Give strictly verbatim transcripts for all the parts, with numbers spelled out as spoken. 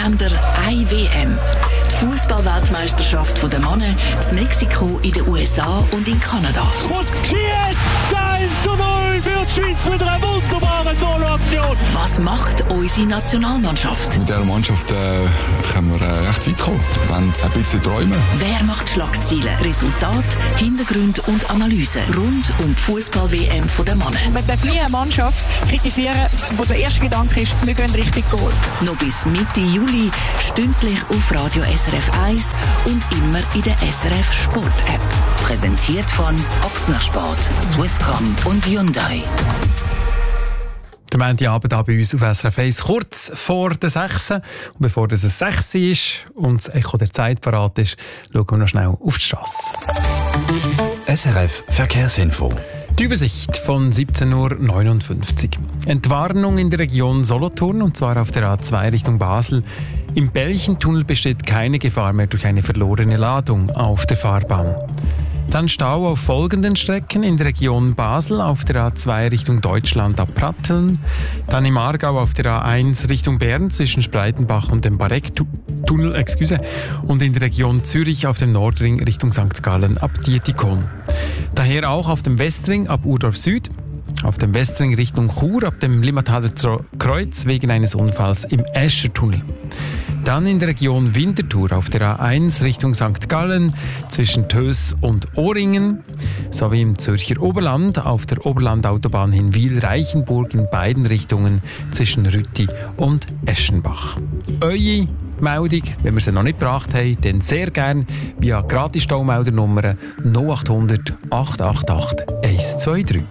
Länder, eine W M. Die Fußball-Weltmeisterschaft der Männer in Mexiko, in den U S A und in Kanada. Und schießt eins zu null für die Schweiz mit einer wunderbaren Solo-Aktion. Was macht unsere Nationalmannschaft? Mit dieser Mannschaft äh, können wir äh, recht weit kommen. Wir wollen ein bisschen träumen. Wer macht Schlagzeilen, Resultat, Hintergründe und Analysen rund um die Fußball-W M der Männer? Man darf nie eine Mannschaft kritisieren, wo der erste Gedanke ist, wir gehen richtig Goal. Noch bis Mitte Juli, stündlich auf Radio S R F eins und immer in der S R F Sport App. Präsentiert von Ochsner Sport, Swisscom und Hyundai. Der Montagabend hier bei uns auf S R F eins, kurz vor der sechs. Und bevor es sechs ist und das Echo der Zeit parat ist, schauen wir noch schnell auf die Strasse. S R F Verkehrsinfo. Die Übersicht von siebzehn Uhr neunundfünfzig. Entwarnung in der Region Solothurn, und zwar auf der A zwei Richtung Basel. Im Belchentunnel besteht keine Gefahr mehr durch eine verlorene Ladung auf der Fahrbahn. Dann Stau auf folgenden Strecken in der Region Basel auf der A zwei Richtung Deutschland ab Pratteln, dann im Aargau auf der A eins Richtung Bern zwischen Spreitenbach und dem Bareck-Tunnel excuse, und in der Region Zürich auf dem Nordring Richtung Sankt Gallen ab Dietikon. Daher auch auf dem Westring ab Urdorf Süd, auf dem Westring Richtung Chur ab dem Limmataler Kreuz wegen eines Unfalls im Eschertunnel. Dann in der Region Winterthur auf der A eins Richtung Sankt Gallen zwischen Töss und Ohringen, sowie im Zürcher Oberland auf der Oberlandautobahn hin Wil-Reichenburg in beiden Richtungen zwischen Rütti und Eschenbach. Eure Meldung, wenn wir sie noch nicht gebracht haben, dann sehr gerne via Gratis-Staumeldernummer null acht hundert acht acht acht eins zwei drei.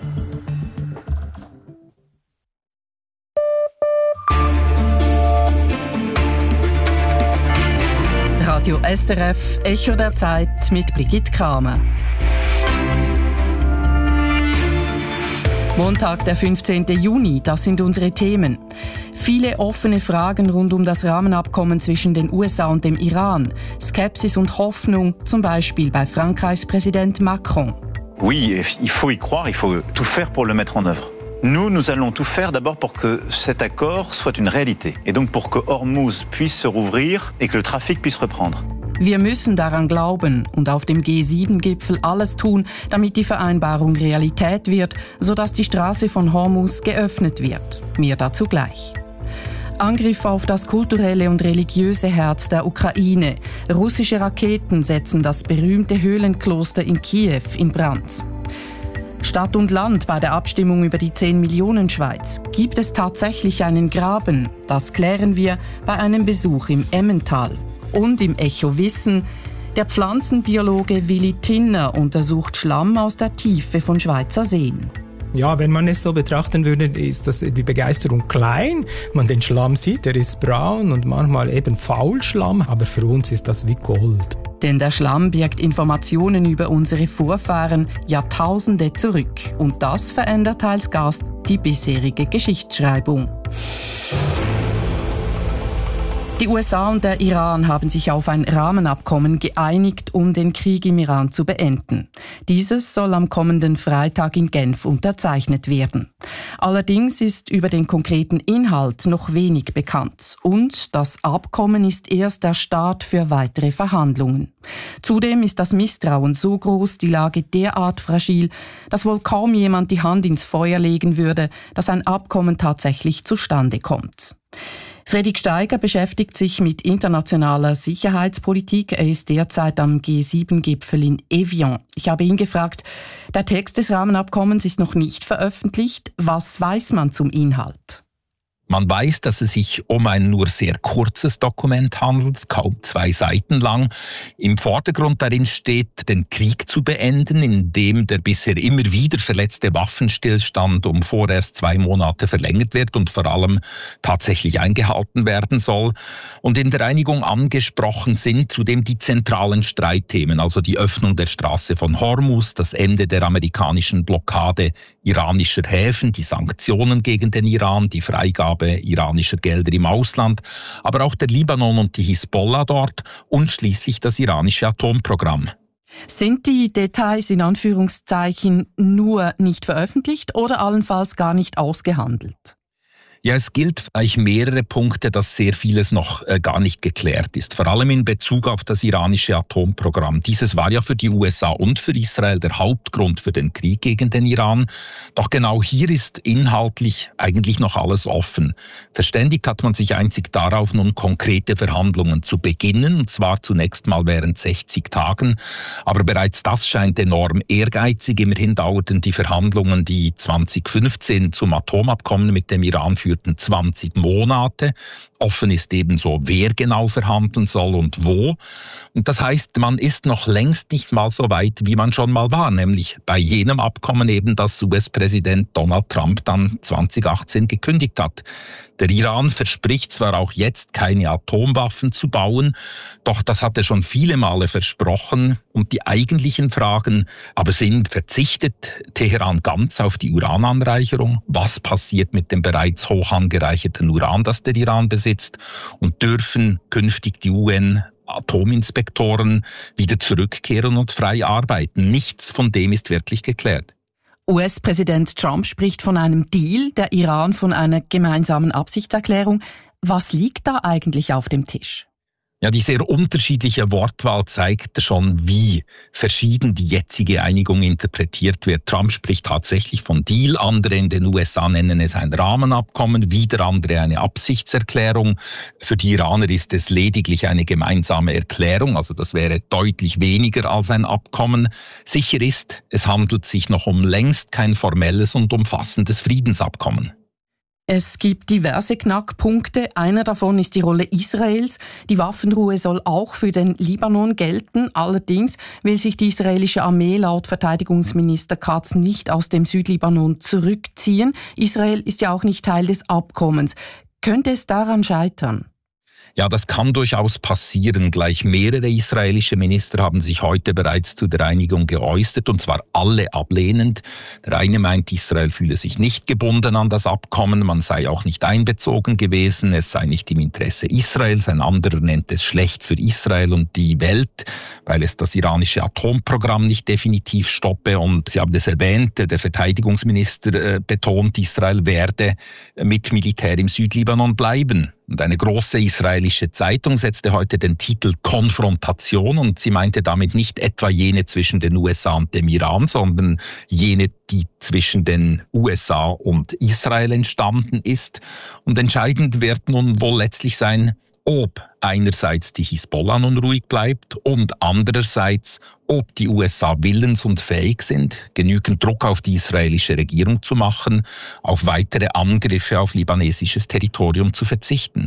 Radio S R F, Echo der Zeit mit Brigitte Kramer. Montag, der fünfzehnten Juni, das sind unsere Themen. Viele offene Fragen rund um das Rahmenabkommen zwischen den U S A und dem Iran. Skepsis und Hoffnung, zum Beispiel bei Frankreichs Präsident Macron. Oui, il faut y croire, il faut tout faire pour le mettre en œuvre. Nous, nous allons tout faire d'abord pour que cet accord soit une réalité. Et donc pour que Hormuz puisse se rouvrir et que le trafic puisse reprendre. Wir müssen daran glauben und auf dem G sieben Gipfel alles tun, damit die Vereinbarung Realität wird, sodass die Straße von Hormuz geöffnet wird. Mehr dazu gleich. Angriff auf das kulturelle und religiöse Herz der Ukraine. Russische Raketen setzen das berühmte Höhlenkloster in Kiew in Brand. Stadt und Land bei der Abstimmung über die zehn Millionen Schweiz. Gibt es tatsächlich einen Graben? Das klären wir bei einem Besuch im Emmental. Und im Echo Wissen, der Pflanzenbiologe Willi Tinner untersucht Schlamm aus der Tiefe von Schweizer Seen. Ja, wenn man es so betrachten würde, ist das die Begeisterung klein. Man den Schlamm sieht, der ist braun und manchmal eben Faulschlamm, aber für uns ist das wie Gold. Denn der Schlamm birgt Informationen über unsere Vorfahren Jahrtausende zurück. Und das verändert teils gar die bisherige Geschichtsschreibung. Die U S A und der Iran haben sich auf ein Rahmenabkommen geeinigt, um den Krieg im Iran zu beenden. Dieses soll am kommenden Freitag in Genf unterzeichnet werden. Allerdings ist über den konkreten Inhalt noch wenig bekannt. Und das Abkommen ist erst der Start für weitere Verhandlungen. Zudem ist das Misstrauen so groß, die Lage derart fragil, dass wohl kaum jemand die Hand ins Feuer legen würde, dass ein Abkommen tatsächlich zustande kommt. Fredrik Steiger beschäftigt sich mit internationaler Sicherheitspolitik. Er ist derzeit am G sieben Gipfel in Evian. Ich habe ihn gefragt, der Text des Rahmenabkommens ist noch nicht veröffentlicht. Was weiß man zum Inhalt? Man weiß, dass es sich um ein nur sehr kurzes Dokument handelt, kaum zwei Seiten lang. Im Vordergrund darin steht, den Krieg zu beenden, indem der bisher immer wieder verletzte Waffenstillstand um vorerst zwei Monate verlängert wird und vor allem tatsächlich eingehalten werden soll. Und in der Einigung angesprochen sind zudem die zentralen Streitthemen, also die Öffnung der Straße von Hormuz, das Ende der amerikanischen Blockade iranischer Häfen, die Sanktionen gegen den Iran, die Freigabe iranischer Gelder im Ausland, aber auch der Libanon und die Hisbollah dort und schließlich das iranische Atomprogramm. Sind die Details in Anführungszeichen nur nicht veröffentlicht oder allenfalls gar nicht ausgehandelt? Ja, es gilt eigentlich mehrere Punkte, dass sehr vieles noch äh, gar nicht geklärt ist. Vor allem in Bezug auf das iranische Atomprogramm. Dieses war ja für die U S A und für Israel der Hauptgrund für den Krieg gegen den Iran. Doch genau hier ist inhaltlich eigentlich noch alles offen. Verständigt hat man sich einzig darauf, nun konkrete Verhandlungen zu beginnen, und zwar zunächst mal während sechzig Tagen. Aber bereits das scheint enorm ehrgeizig. Immerhin dauerten die Verhandlungen, die zwanzig fünfzehn zum Atomabkommen mit dem Iran führten, zwanzig Monate. Offen ist ebenso, wer genau verhandeln soll und wo. Und das heißt, man ist noch längst nicht mal so weit, wie man schon mal war, nämlich bei jenem Abkommen eben, das U S-Präsident Donald Trump dann zwanzig achtzehn gekündigt hat. Der Iran verspricht zwar auch jetzt, keine Atomwaffen zu bauen, doch das hat er schon viele Male versprochen. Und die eigentlichen Fragen aber sind, verzichtet Teheran ganz auf die Urananreicherung? Was passiert mit dem bereits hoch angereicherten Uran, das der Iran besitzt? Und dürfen künftig die U N Atominspektoren wieder zurückkehren und frei arbeiten? Nichts von dem ist wirklich geklärt. U S-Präsident Trump spricht von einem Deal, der Iran von einer gemeinsamen Absichtserklärung. Was liegt da eigentlich auf dem Tisch? Ja, die sehr unterschiedliche Wortwahl zeigt schon, wie verschieden die jetzige Einigung interpretiert wird. Trump spricht tatsächlich von Deal, andere in den U S A nennen es ein Rahmenabkommen, wieder andere eine Absichtserklärung. Für die Iraner ist es lediglich eine gemeinsame Erklärung, also das wäre deutlich weniger als ein Abkommen. Sicher ist, es handelt sich noch um längst kein formelles und umfassendes Friedensabkommen. Es gibt diverse Knackpunkte. Einer davon ist die Rolle Israels. Die Waffenruhe soll auch für den Libanon gelten. Allerdings will sich die israelische Armee laut Verteidigungsminister Katz nicht aus dem Südlibanon zurückziehen. Israel ist ja auch nicht Teil des Abkommens. Könnte es daran scheitern? Ja, das kann durchaus passieren. Gleich mehrere israelische Minister haben sich heute bereits zu der Einigung geäußert, und zwar alle ablehnend. Der eine meint, Israel fühle sich nicht gebunden an das Abkommen, man sei auch nicht einbezogen gewesen, es sei nicht im Interesse Israels. Ein anderer nennt es schlecht für Israel und die Welt, weil es das iranische Atomprogramm nicht definitiv stoppe. Und Sie haben es erwähnt, der Verteidigungsminister äh, betont, Israel werde mit Militär im Südlibanon bleiben. Und eine große israelische Zeitung setzte heute den Titel Konfrontation, und sie meinte damit nicht etwa jene zwischen den U S A und dem Iran, sondern jene, die zwischen den U S A und Israel entstanden ist. Und entscheidend wird nun wohl letztlich sein, ob einerseits die Hisbollah nun ruhig bleibt und andererseits, ob die U S A willens und fähig sind, genügend Druck auf die israelische Regierung zu machen, auf weitere Angriffe auf libanesisches Territorium zu verzichten.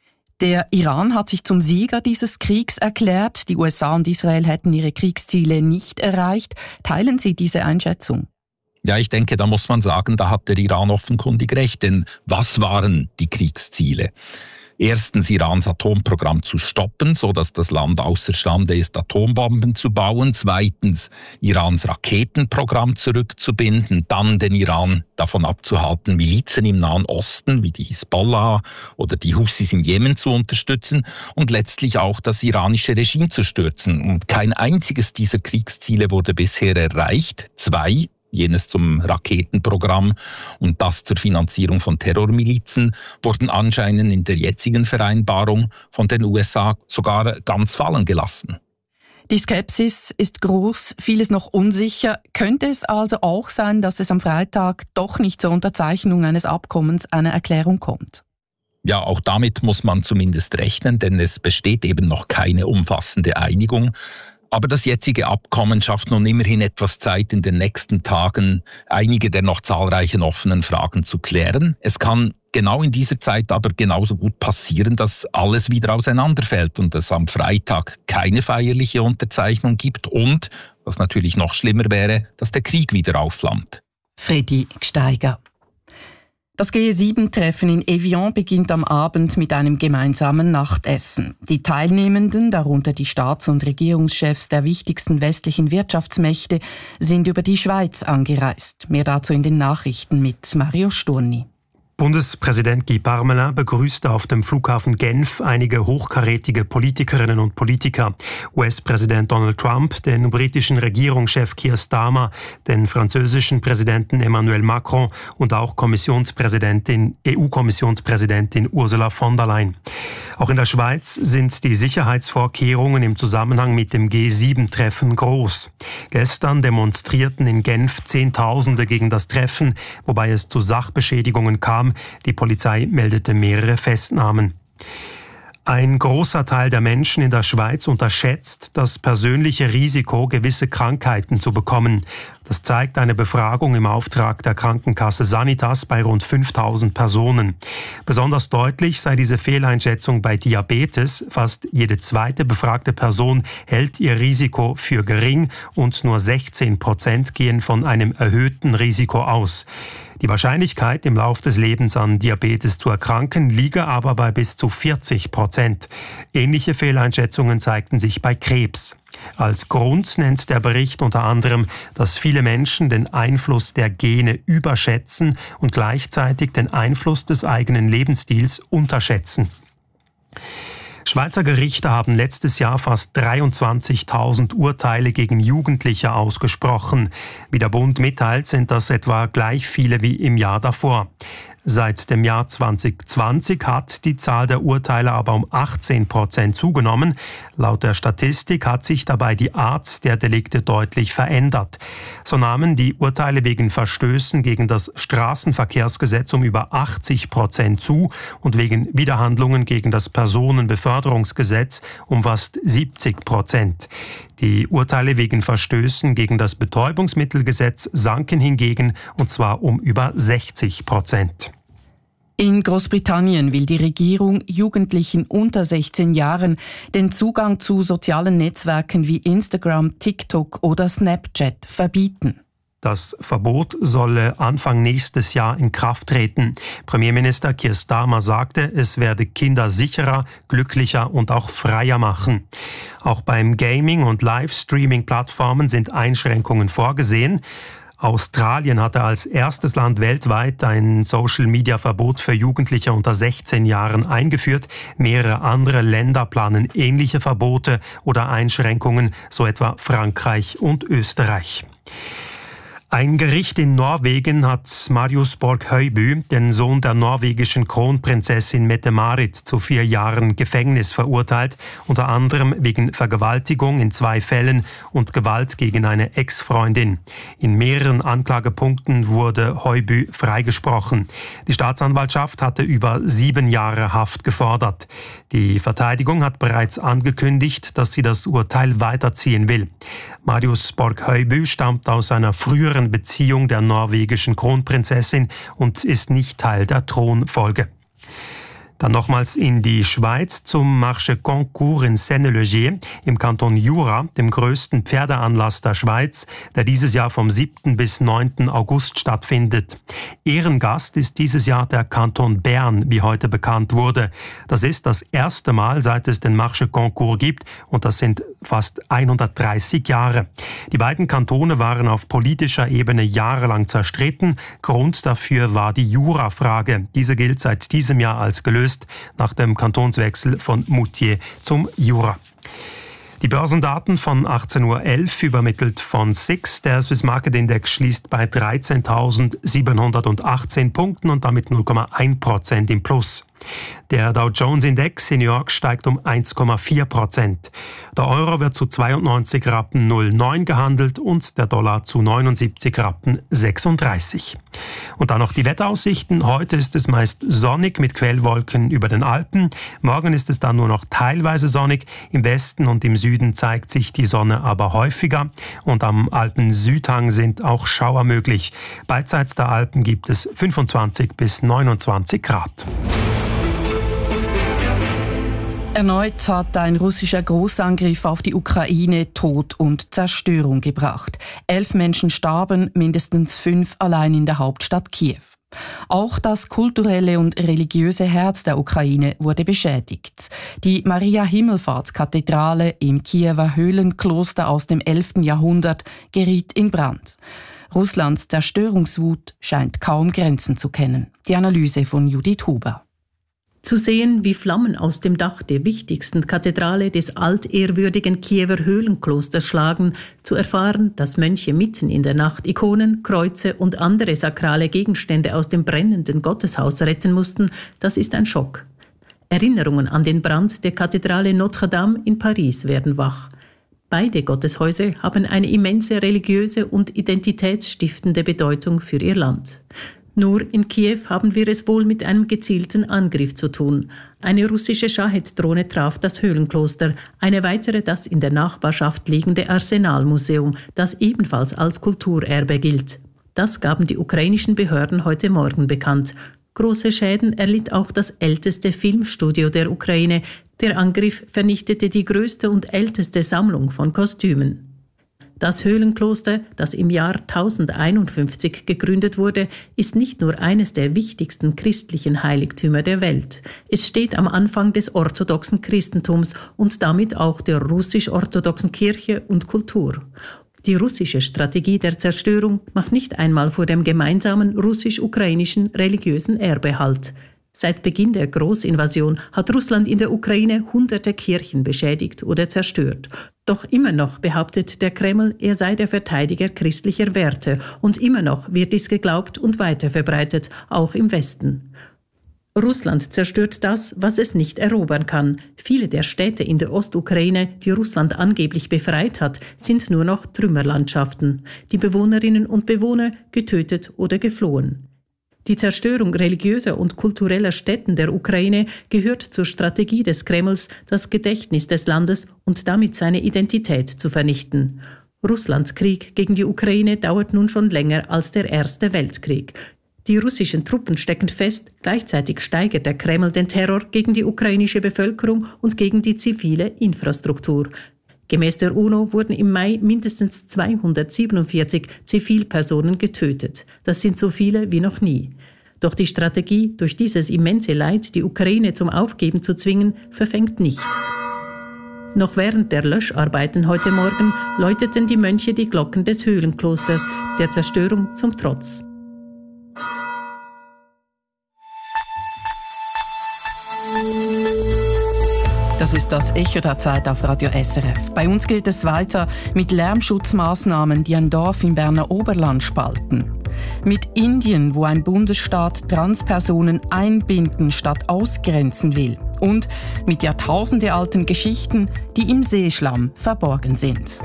Der Iran hat sich zum Sieger dieses Kriegs erklärt. Die U S A und Israel hätten ihre Kriegsziele nicht erreicht. Teilen Sie diese Einschätzung? Ja, ich denke, da muss man sagen, da hat der Iran offenkundig recht. Denn was waren die Kriegsziele? Erstens, Irans Atomprogramm zu stoppen, so dass das Land außerstande ist, Atombomben zu bauen. Zweitens, Irans Raketenprogramm zurückzubinden. Dann den Iran davon abzuhalten, Milizen im Nahen Osten wie die Hisbollah oder die Houthis im Jemen zu unterstützen. Und letztlich auch das iranische Regime zu stürzen. Und kein einziges dieser Kriegsziele wurde bisher erreicht. Zwei, jenes zum Raketenprogramm und das zur Finanzierung von Terrormilizen, wurden anscheinend in der jetzigen Vereinbarung von den U S A sogar ganz fallen gelassen. Die Skepsis ist groß, vieles noch unsicher. Könnte es also auch sein, dass es am Freitag doch nicht zur Unterzeichnung eines Abkommens, einer Erklärung kommt? Ja, auch damit muss man zumindest rechnen, denn es besteht eben noch keine umfassende Einigung. Aber das jetzige Abkommen schafft nun immerhin etwas Zeit, in den nächsten Tagen einige der noch zahlreichen offenen Fragen zu klären. Es kann genau in dieser Zeit aber genauso gut passieren, dass alles wieder auseinanderfällt und es am Freitag keine feierliche Unterzeichnung gibt und, was natürlich noch schlimmer wäre, dass der Krieg wieder aufflammt. Fredi Gsteiger. Das G sieben Treffen in Evian beginnt am Abend mit einem gemeinsamen Nachtessen. Die Teilnehmenden, darunter die Staats- und Regierungschefs der wichtigsten westlichen Wirtschaftsmächte, sind über die Schweiz angereist. Mehr dazu in den Nachrichten mit Mario Sturni. Bundespräsident Guy Parmelin begrüßte auf dem Flughafen Genf einige hochkarätige Politikerinnen und Politiker. U S-Präsident Donald Trump, den britischen Regierungschef Keir Starmer, den französischen Präsidenten Emmanuel Macron und auch Kommissionspräsidentin, E U-Kommissionspräsidentin Ursula von der Leyen. Auch in der Schweiz sind die Sicherheitsvorkehrungen im Zusammenhang mit dem G sieben Treffen groß. Gestern demonstrierten in Genf Zehntausende gegen das Treffen, wobei es zu Sachbeschädigungen kam. Die Polizei meldete mehrere Festnahmen. Ein großer Teil der Menschen in der Schweiz unterschätzt das persönliche Risiko, gewisse Krankheiten zu bekommen. Das zeigt eine Befragung im Auftrag der Krankenkasse Sanitas bei rund fünftausend Personen. Besonders deutlich sei diese Fehleinschätzung bei Diabetes. Fast jede zweite befragte Person hält ihr Risiko für gering und nur sechzehn Prozent gehen von einem erhöhten Risiko aus. Die Wahrscheinlichkeit, im Lauf des Lebens an Diabetes zu erkranken, liege aber bei bis zu vierzig Prozent. Ähnliche Fehleinschätzungen zeigten sich bei Krebs. Als Grund nennt der Bericht unter anderem, dass viele Menschen den Einfluss der Gene überschätzen und gleichzeitig den Einfluss des eigenen Lebensstils unterschätzen. Schweizer Gerichte haben letztes Jahr fast dreiundzwanzigtausend Urteile gegen Jugendliche ausgesprochen. Wie der Bund mitteilt, sind das etwa gleich viele wie im Jahr davor. Seit dem Jahr zwanzig zwanzig hat die Zahl der Urteile aber um achtzehn Prozent zugenommen. Laut der Statistik hat sich dabei die Art der Delikte deutlich verändert. So nahmen die Urteile wegen Verstößen gegen das Straßenverkehrsgesetz um über achtzig Prozent zu und wegen Widerhandlungen gegen das Personenbeförderungsgesetz um fast siebzig Prozent. Die Urteile wegen Verstößen gegen das Betäubungsmittelgesetz sanken hingegen, und zwar um über sechzig Prozent. In Großbritannien will die Regierung Jugendlichen unter sechzehn Jahren den Zugang zu sozialen Netzwerken wie Instagram, TikTok oder Snapchat verbieten. Das Verbot solle Anfang nächstes Jahr in Kraft treten. Premierminister Keir Starmer sagte, es werde Kinder sicherer, glücklicher und auch freier machen. Auch beim Gaming- und Livestreaming-Plattformen sind Einschränkungen vorgesehen. Australien hatte als erstes Land weltweit ein Social-Media-Verbot für Jugendliche unter sechzehn Jahren eingeführt. Mehrere andere Länder planen ähnliche Verbote oder Einschränkungen, so etwa Frankreich und Österreich. Ein Gericht in Norwegen hat Marius Borg Høiby, den Sohn der norwegischen Kronprinzessin Mette-Marit, zu vier Jahren Gefängnis verurteilt, unter anderem wegen Vergewaltigung in zwei Fällen und Gewalt gegen eine Ex-Freundin. In mehreren Anklagepunkten wurde Høiby freigesprochen. Die Staatsanwaltschaft hatte über sieben Jahre Haft gefordert. Die Verteidigung hat bereits angekündigt, dass sie das Urteil weiterziehen will. Marius Borg Høiby stammt aus einer früheren Beziehung der norwegischen Kronprinzessin und ist nicht Teil der Thronfolge. Dann nochmals in die Schweiz zum Marché Concours in Senneleger im Kanton Jura, dem größten Pferdeanlass der Schweiz, der dieses Jahr vom siebten bis neunten August stattfindet. Ehrengast ist dieses Jahr der Kanton Bern, wie heute bekannt wurde. Das ist das erste Mal, seit es den Marché Concours gibt, und das sind fast hundertdreißig Jahre. Die beiden Kantone waren auf politischer Ebene jahrelang zerstritten. Grund dafür war die Jura-Frage. Diese gilt seit diesem Jahr als gelöst nach dem Kantonswechsel von Moutier zum Jura. Die Börsendaten von achtzehn Uhr elf übermittelt von S I X. Der Swiss Market Index schließt bei dreizehntausendsiebenhundertachtzehn Punkten und damit null Komma eins Prozent im Plus. Der Dow Jones Index in New York steigt um eins Komma vier Prozent. Der Euro wird zu zweiundneunzig Rappen null neun gehandelt und der Dollar zu neunundsiebzig Rappen sechsunddreißig. Und dann noch die Wetteraussichten. Heute ist es meist sonnig mit Quellwolken über den Alpen. Morgen ist es dann nur noch teilweise sonnig. Im Westen und im Süden zeigt sich die Sonne aber häufiger. Und am Alpen-Südhang sind auch Schauer möglich. Beidseits der Alpen gibt es fünfundzwanzig bis neunundzwanzig Grad. Erneut hat ein russischer Großangriff auf die Ukraine Tod und Zerstörung gebracht. Elf Menschen starben, mindestens fünf allein in der Hauptstadt Kiew. Auch das kulturelle und religiöse Herz der Ukraine wurde beschädigt. Die Maria-Himmelfahrts-Kathedrale im Kiewer Höhlenkloster aus dem elften Jahrhundert geriet in Brand. Russlands Zerstörungswut scheint kaum Grenzen zu kennen. Die Analyse von Judith Huber. Zu sehen, wie Flammen aus dem Dach der wichtigsten Kathedrale des altehrwürdigen Kiewer Höhlenklosters schlagen, zu erfahren, dass Mönche mitten in der Nacht Ikonen, Kreuze und andere sakrale Gegenstände aus dem brennenden Gotteshaus retten mussten, das ist ein Schock. Erinnerungen an den Brand der Kathedrale Notre-Dame in Paris werden wach. Beide Gotteshäuser haben eine immense religiöse und identitätsstiftende Bedeutung für ihr Land. Nur in Kiew haben wir es wohl mit einem gezielten Angriff zu tun. Eine russische Schahid-Drohne traf das Höhlenkloster, eine weitere das in der Nachbarschaft liegende Arsenalmuseum, das ebenfalls als Kulturerbe gilt. Das gaben die ukrainischen Behörden heute Morgen bekannt. Große Schäden erlitt auch das älteste Filmstudio der Ukraine. Der Angriff vernichtete die größte und älteste Sammlung von Kostümen. Das Höhlenkloster, das im Jahr tausendeinundfünfzig gegründet wurde, ist nicht nur eines der wichtigsten christlichen Heiligtümer der Welt. Es steht am Anfang des orthodoxen Christentums und damit auch der russisch-orthodoxen Kirche und Kultur. Die russische Strategie der Zerstörung macht nicht einmal vor dem gemeinsamen russisch-ukrainischen religiösen Erbe Halt. Seit Beginn der Großinvasion hat Russland in der Ukraine hunderte Kirchen beschädigt oder zerstört. Doch immer noch behauptet der Kreml, er sei der Verteidiger christlicher Werte. Und immer noch wird dies geglaubt und weiterverbreitet, auch im Westen. Russland zerstört das, was es nicht erobern kann. Viele der Städte in der Ostukraine, die Russland angeblich befreit hat, sind nur noch Trümmerlandschaften. Die Bewohnerinnen und Bewohner getötet oder geflohen. Die Zerstörung religiöser und kultureller Stätten der Ukraine gehört zur Strategie des Kremls, das Gedächtnis des Landes und damit seine Identität zu vernichten. Russlands Krieg gegen die Ukraine dauert nun schon länger als der Erste Weltkrieg. Die russischen Truppen stecken fest, gleichzeitig steigert der Kreml den Terror gegen die ukrainische Bevölkerung und gegen die zivile Infrastruktur. Gemäß der UNO wurden im Mai mindestens zweihundertsiebenundvierzig Zivilpersonen getötet. Das sind so viele wie noch nie. Doch die Strategie, durch dieses immense Leid die Ukraine zum Aufgeben zu zwingen, verfängt nicht. Noch während der Löscharbeiten heute Morgen läuteten die Mönche die Glocken des Höhlenklosters, der Zerstörung zum Trotz. Das ist das Echo der Zeit auf Radio S R F. Bei uns geht es weiter mit Lärmschutzmaßnahmen, die ein Dorf im Berner Oberland spalten. Mit Indien, wo ein Bundesstaat Transpersonen einbinden statt ausgrenzen will. Und mit jahrtausendealten Geschichten, die im Seeschlamm verborgen sind.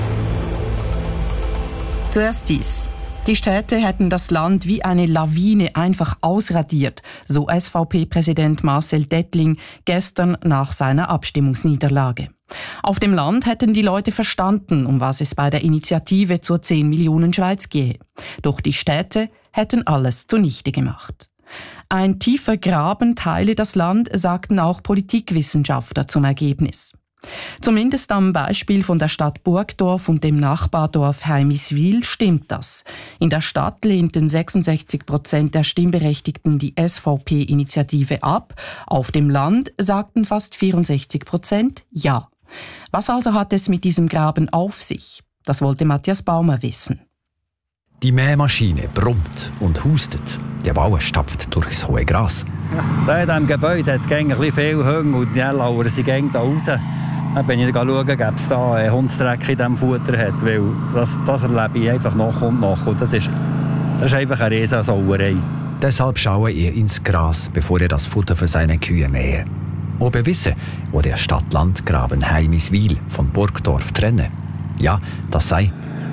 Zuerst dies. Die Städte hätten das Land wie eine Lawine einfach ausradiert, so S V P-Präsident Marcel Dettling gestern nach seiner Abstimmungsniederlage. Auf dem Land hätten die Leute verstanden, um was es bei der Initiative zur zehn Millionen Schweiz gehe. Doch die Städte hätten alles zunichte gemacht. Ein tiefer Graben teile das Land, sagten auch Politikwissenschaftler zum Ergebnis. Zumindest am Beispiel von der Stadt Burgdorf und dem Nachbardorf Heimiswil stimmt das. In der Stadt lehnten sechsundsechzig Prozent der Stimmberechtigten die S V P-Initiative ab. Auf dem Land sagten fast vierundsechzig Prozent ja. Was also hat es mit diesem Graben auf sich? Das wollte Matthias Baumer wissen. Die Mähmaschine brummt und hustet. Der Bauer stapft durchs hohe Gras. Ja, da in diesem Gebäude hat es ein bisschen viel Hänge und die lauern sie gehen da raus. Dann bin ich schauen, ob es da einen Hundsdreck in diesem Futter hat, weil das, das erlebe ich einfach nach und nach. Und das ist, das ist einfach eine Riesensauerei. Deshalb schaue er ins Gras, bevor er das Futter für seine Kühe mähe. Ob er wisse, wo der Stadt-Land-Graben Heimiswil von Burgdorf trenne. Ja, das sei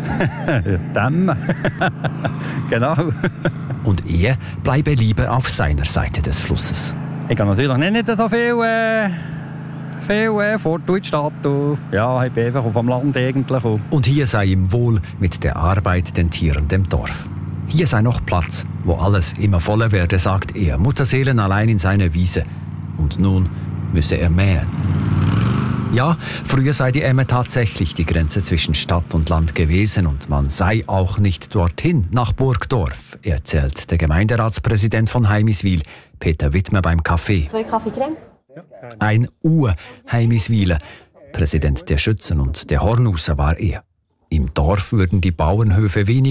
Dämme. Genau. Und er bleibe lieber auf seiner Seite des Flusses. Ich kann natürlich nicht so viel, äh, viel äh, fort in die Stadt. Ja, ich bin einfach auf dem Land eigentlich. Und hier sei ihm wohl mit der Arbeit, den Tieren, dem Dorf. Hier sei noch Platz, wo alles immer voller werde, sagt er, Mutterseelen allein in seiner Wiese. Und nun müsse er mähen. Ja, früher sei die Emme tatsächlich die Grenze zwischen Stadt und Land gewesen und man sei auch nicht dorthin, nach Burgdorf, erzählt der Gemeinderatspräsident von Heimiswil, Peter Wittmer beim Kaffee. Zwei Kaffeecreme? Ein Ur-Heimiswiler, Präsident der Schützen und der Hornusser war er. Im Dorf würden die Bauernhöfe weniger,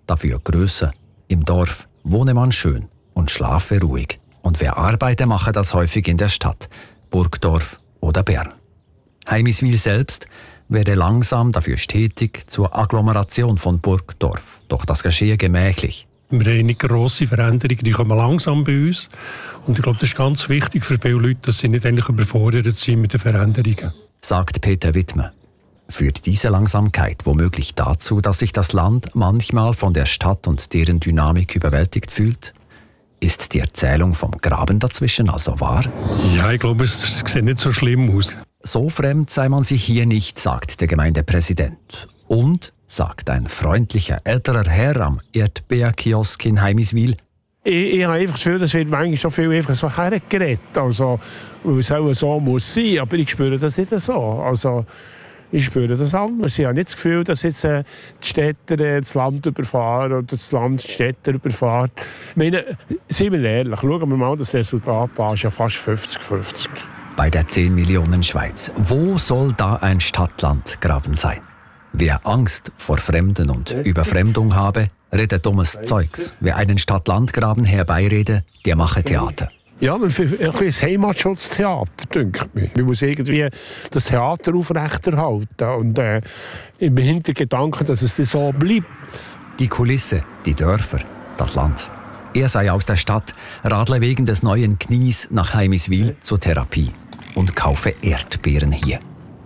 dafür Größe. Im Dorf wohne man schön und schlafe ruhig. Und wer arbeite, mache das häufig in der Stadt, Burgdorf oder Bern. Heimiswil selbst werde langsam, dafür stetig zur Agglomeration von Burgdorf. Doch das geschehe gemächlich. Wir haben nicht grosse Veränderungen, die kommen langsam bei uns. Und ich glaube, das ist ganz wichtig für viele Leute, dass sie nicht eigentlich überfordert sind mit den Veränderungen. Sagt Peter Wittmer. Führt diese Langsamkeit womöglich dazu, dass sich das Land manchmal von der Stadt und deren Dynamik überwältigt fühlt? Ist die Erzählung vom Graben dazwischen also wahr? Ja, ich glaube, es sieht nicht so schlimm aus. So fremd sei man sich hier nicht, sagt der Gemeindepräsident. Und, sagt ein freundlicher älterer Herr am Erdbeerkiosk in Heimiswil, Ich, ich habe einfach das Gefühl, das wird manchmal schon viel einfach so hergeredet, also, weil es auch so muss sein, aber ich spüre das nicht so. Also, ich spüre das anders. Ich habe nicht das Gefühl, dass jetzt äh, die Städter äh, das Land überfahren oder das Land die Städter überfahren. Ich meine, seien wir ehrlich, schauen wir mal das Resultat an, ist ja fast fünfzig fünfzig. Bei der zehn Millionen Schweiz, wo soll da ein Stadt-Land-Graben sein? Wer Angst vor Fremden und Überfremdung habe, redet dummes Zeugs. Wer einen Stadt-Land-Graben herbeirede, der mache Theater. Ja, für ein Heimatschutztheater, denke ich. Man muss irgendwie das Theater aufrechterhalten und äh, im Hintergedanken, dass es so bleibt. Die Kulisse, die Dörfer, das Land. Er sei aus der Stadt, radle wegen des neuen Knies nach Heimiswil zur Therapie und kaufe Erdbeeren hier.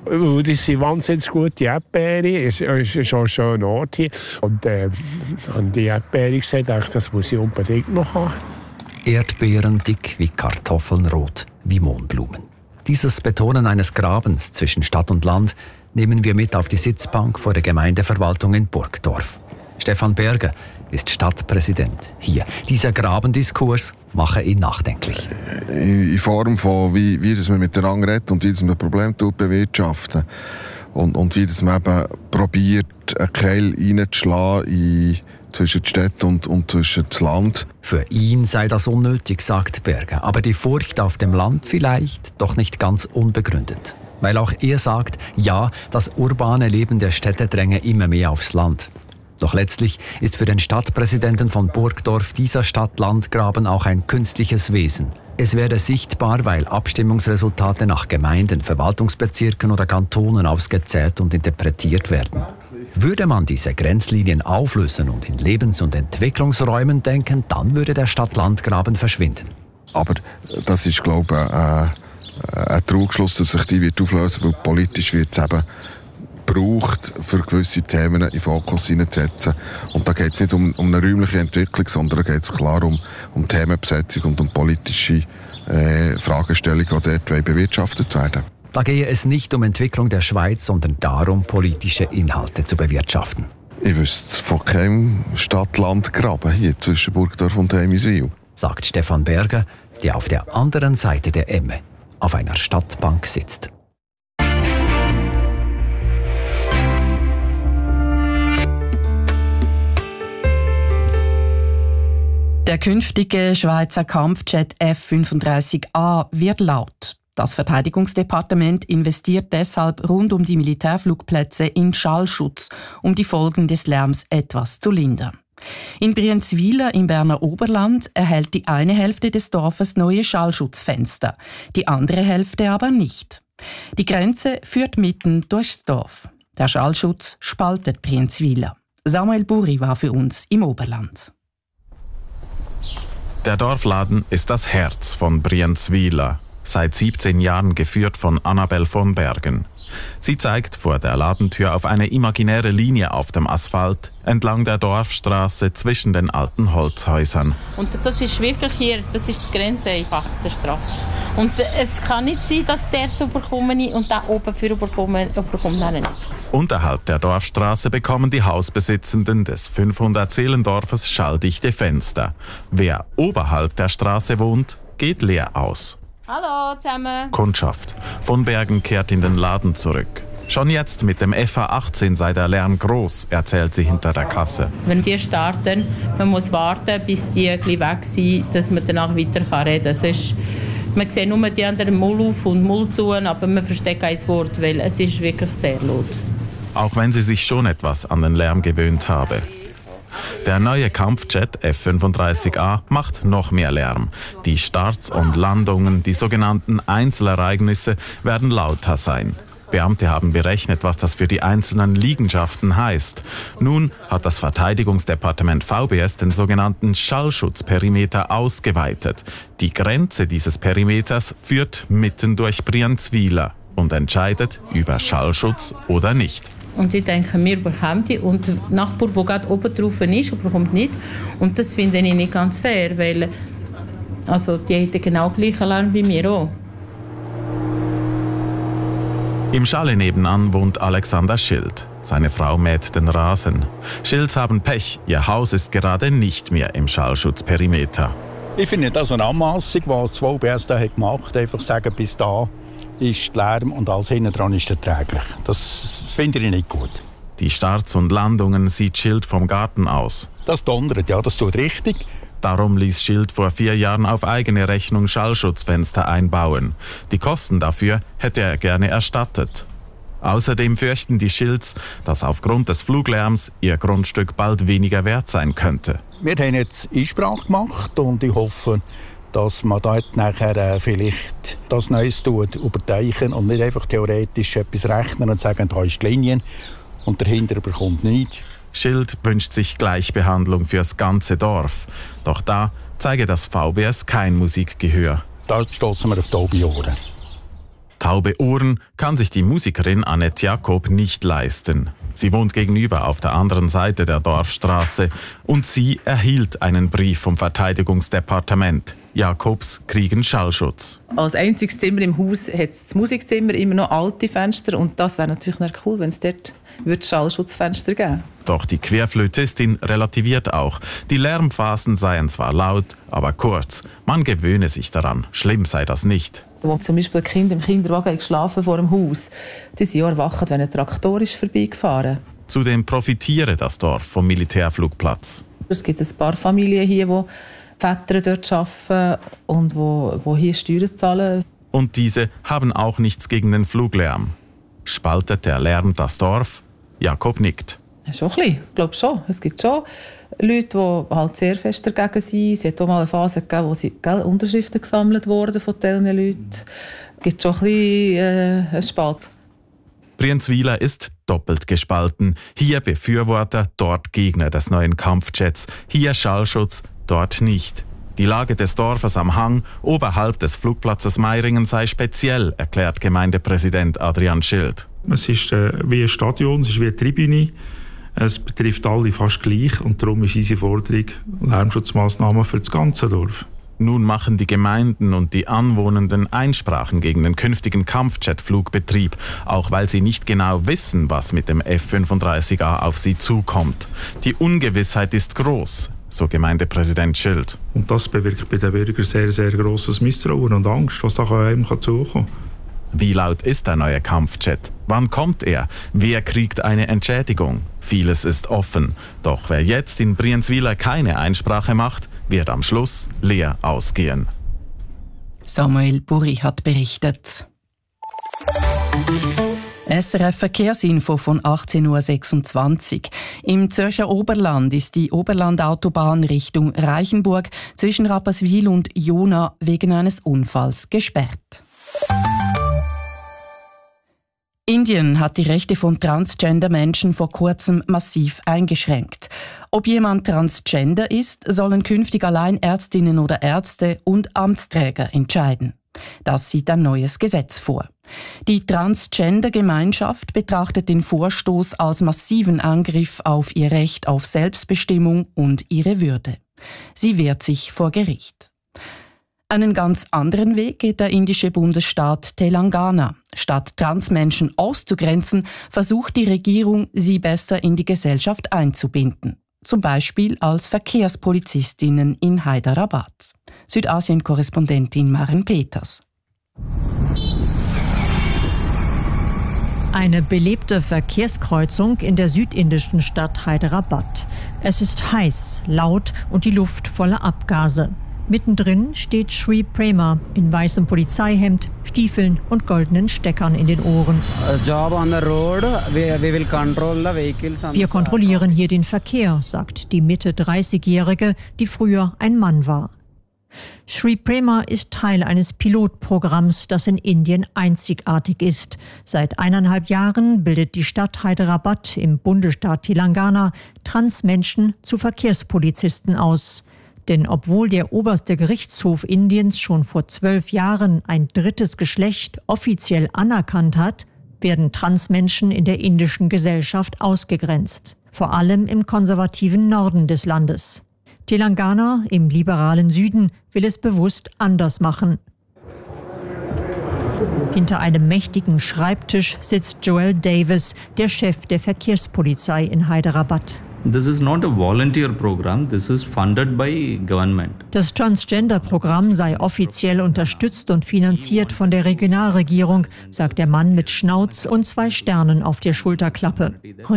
Das sind wahnsinnig gute Erdbeeren. Es ist schon ein schöner Ort hier. Und äh, an die Erdbeeren gesehen, dachte ich, das muss ich unbedingt noch haben. Erdbeeren dick wie Kartoffeln, rot wie Mohnblumen. Dieses Betonen eines Grabens zwischen Stadt und Land nehmen wir mit auf die Sitzbank vor der Gemeindeverwaltung in Burgdorf. Stefan Berger ist Stadtpräsident hier. Dieser Grabendiskurs mache ihn nachdenklich. In Form von, wie, wie man miteinander redet und wie man ein Problem bewirtschaften. Und, und wie man eben probiert, einen Keil reinzuschlagen in zwischen der Stadt und, und zwischen das Land. Für ihn sei das unnötig, sagt Berger. Aber die Furcht auf dem Land vielleicht doch nicht ganz unbegründet. Weil auch er sagt, ja, das urbane Leben der Städte dränge immer mehr aufs Land. Doch letztlich ist für den Stadtpräsidenten von Burgdorf dieser Stadt-Land-Graben auch ein künstliches Wesen. Es werde sichtbar, weil Abstimmungsresultate nach Gemeinden, Verwaltungsbezirken oder Kantonen ausgezählt und interpretiert werden. Würde man diese Grenzlinien auflösen und in Lebens- und Entwicklungsräumen denken, dann würde der Stadt-Land-Graben verschwinden. Aber das ist, glaube ich, ein, ein Trugschluss, dass sich die wird auflösen wird, weil politisch wird es eben braucht, für gewisse Themen in den Fokus hineinzusetzen. Und da geht es nicht um, um eine räumliche Entwicklung, sondern da geht es klar um, um Themenbesetzung und um politische äh, Fragestellungen, die dort bewirtschaftet werden. Da gehe es nicht um Entwicklung der Schweiz, sondern darum, politische Inhalte zu bewirtschaften. Ich wüsste von keinem Stadt-Land-Graben hier zwischen Burgdorf und Heimiswil, sagt Stefan Berger, der auf der anderen Seite der Emme auf einer Stadtbank sitzt. Der künftige Schweizer Kampfjet F fünfunddreißig A wird laut. Das Verteidigungsdepartement investiert deshalb rund um die Militärflugplätze in Schallschutz, um die Folgen des Lärms etwas zu lindern. In Brienzwiler im Berner Oberland erhält die eine Hälfte des Dorfes neue Schallschutzfenster, die andere Hälfte aber nicht. Die Grenze führt mitten durchs Dorf. Der Schallschutz spaltet Brienzwiler. Samuel Buri war für uns im Oberland. Der Dorfladen ist das Herz von Brienzwiler, seit siebzehn Jahren geführt von Annabel von Bergen. Sie zeigt vor der Ladentür auf eine imaginäre Linie auf dem Asphalt entlang der Dorfstraße zwischen den alten Holzhäusern. Und das ist wirklich hier, das ist die Grenze einfach der Straße. Und es kann nicht sein, dass der überkommen und da oben für überkommen, überkommt nicht. Unterhalb der Dorfstraße bekommen die Hausbesitzenden des fünfhundert Seelendorfes schalldichte Fenster. Wer oberhalb der Straße wohnt, geht leer aus. Hallo zusammen. Kundschaft. Von Bergen kehrt in den Laden zurück. Schon jetzt mit dem F A achtzehn sei der Lärm groß, erzählt sie hinter der Kasse. Wenn die starten, man muss warten, bis die ein bisschen weg sind, dass man danach weiter reden kann. Sonst, man sieht nur die anderen Mund auf und Mund zu, aber man versteht kein Wort, weil es ist wirklich sehr laut. Auch wenn sie sich schon etwas an den Lärm gewöhnt habe. Der neue Kampfjet F fünfunddreißig A macht noch mehr Lärm. Die Starts und Landungen, die sogenannten Einzelereignisse, werden lauter sein. Beamte haben berechnet, was das für die einzelnen Liegenschaften heißt. Nun hat das Verteidigungsdepartement V B S den sogenannten Schallschutzperimeter ausgeweitet. Die Grenze dieses Perimeters führt mitten durch Brienz-Wieler und entscheidet über Schallschutz oder nicht. Und ich denke, wir bekommen die. Und der Nachbar, der gerade oben drauf ist, bekommt nicht. Und das finde ich nicht ganz fair, weil also, die hätten genau gleichen Lärm wie wir auch. Im Chalet nebenan wohnt Alexander Schild. Seine Frau mäht den Rasen. Schilds haben Pech, ihr Haus ist gerade nicht mehr im Schallschutzperimeter. Ich finde das eine Anmassung, was das V B S da hat gemacht hat. Einfach sagen, bis da ist Lärm und alles hinten dran ist erträglich. Das finde ich nicht gut. Die Starts und Landungen sieht Schild vom Garten aus. Das donnert, ja, das tut richtig. Darum ließ Schild vor vier Jahren auf eigene Rechnung Schallschutzfenster einbauen. Die Kosten dafür hätte er gerne erstattet. Außerdem fürchten die Schilds, dass aufgrund des Fluglärms ihr Grundstück bald weniger wert sein könnte. Wir haben jetzt Einsprache gemacht und ich hoffe, dass man dort nachher äh, vielleicht das Neues tut, überteichen und nicht einfach theoretisch etwas rechnen und sagen, da ist die Linie und dahinter bekommt nichts. Schild wünscht sich Gleichbehandlung fürs ganze Dorf. Doch da zeige das V B S kein Musikgehör. Da stoßen wir auf taube Ohren. Taube Ohren kann sich die Musikerin Annette Jakob nicht leisten. Sie wohnt gegenüber auf der anderen Seite der Dorfstraße und sie erhielt einen Brief vom Verteidigungsdepartement. Jakobs kriegen Schallschutz. Als einziges Zimmer im Haus hat das Musikzimmer immer noch alte Fenster und das wäre natürlich cool, wenn es dort wird Schallschutzfenster geben. Doch die Querflötistin relativiert auch. Die Lärmphasen seien zwar laut, aber kurz. Man gewöhne sich daran. Schlimm sei das nicht. Wo zum Beispiel Kinder im Kinderwagen geschlafen vor dem Haus, die sind ja erwacht, wenn ein Traktor ist vorbeigefahren. Zudem profitiere das Dorf vom Militärflugplatz. Es gibt ein paar Familien hier, die Väter dort arbeiten und wo, wo hier Steuern zahlen. Und diese haben auch nichts gegen den Fluglärm. Spaltet der Lärm das Dorf? Jakob nickt. Schon ein bisschen, ich glaube schon. Es gibt schon Leute, die halt sehr fest dagegen sind. Es hat auch mal eine Phase gegeben, wo sie, gell, Unterschriften gesammelt wurden von diesen Leuten. Es gibt schon ein bisschen äh, einen Spalt. Brienz-Wieler ist doppelt gespalten. Hier Befürworter, dort Gegner des neuen Kampfjets. Hier Schallschutz, dort nicht. Die Lage des Dorfes am Hang oberhalb des Flugplatzes Meiringen sei speziell, erklärt Gemeindepräsident Adrian Schild. Es ist äh, wie ein Stadion, es ist wie eine Tribüne. Es betrifft alle fast gleich und darum ist unsere Forderung Lärmschutzmaßnahmen für das ganze Dorf. Nun machen die Gemeinden und die Anwohnenden Einsprachen gegen den künftigen Kampfjet-Flugbetrieb, auch weil sie nicht genau wissen, was mit dem F fünfunddreißig A auf sie zukommt. Die Ungewissheit ist groß, so Gemeindepräsident Schild. Und das bewirkt bei den Bürgern sehr, sehr grosses Misstrauen und Angst, was da einem zukommen kann. Wie laut ist der neue Kampfjet? Wann kommt er? Wer kriegt eine Entschädigung? Vieles ist offen. Doch wer jetzt in Brienz-Wieler keine Einsprache macht, wird am Schluss leer ausgehen. Samuel Burri hat berichtet. S R F Verkehrsinfo von achtzehn Uhr sechsundzwanzig. Im Zürcher Oberland ist die Oberlandautobahn Richtung Reichenburg zwischen Rapperswil und Jona wegen eines Unfalls gesperrt. Indien hat die Rechte von Transgender-Menschen vor kurzem massiv eingeschränkt. Ob jemand Transgender ist, sollen künftig allein Ärztinnen oder Ärzte und Amtsträger entscheiden. Das sieht ein neues Gesetz vor. Die Transgender-Gemeinschaft betrachtet den Vorstoß als massiven Angriff auf ihr Recht auf Selbstbestimmung und ihre Würde. Sie wehrt sich vor Gericht. Einen ganz anderen Weg geht der indische Bundesstaat Telangana. Statt Transmenschen auszugrenzen, versucht die Regierung, sie besser in die Gesellschaft einzubinden. Zum Beispiel als Verkehrspolizistinnen in Hyderabad. Südasien-Korrespondentin Maren Peters. Eine belebte Verkehrskreuzung in der südindischen Stadt Hyderabad. Es ist heiß, laut und die Luft voller Abgase. Mittendrin steht Sri Prema in weißem Polizeihemd, Stiefeln und goldenen Steckern in den Ohren. Wir kontrollieren hier den Verkehr, sagt die Mitte dreißigjährige, die früher ein Mann war. Sri Prema ist Teil eines Pilotprogramms, das in Indien einzigartig ist. Seit eineinhalb Jahren bildet die Stadt Hyderabad im Bundesstaat Telangana Transmenschen zu Verkehrspolizisten aus. Denn obwohl der oberste Gerichtshof Indiens schon vor zwölf Jahren ein drittes Geschlecht offiziell anerkannt hat, werden Transmenschen in der indischen Gesellschaft ausgegrenzt. Vor allem im konservativen Norden des Landes. Telangana im liberalen Süden will es bewusst anders machen. Hinter einem mächtigen Schreibtisch sitzt Joel Davis, der Chef der Verkehrspolizei in Hyderabad. This is not a volunteer program, this is funded by government. Das Transgender-Programm sei offiziell unterstützt und finanziert von der Regionalregierung, sagt der Mann mit Schnauz und zwei Sternen auf der Schulterklappe.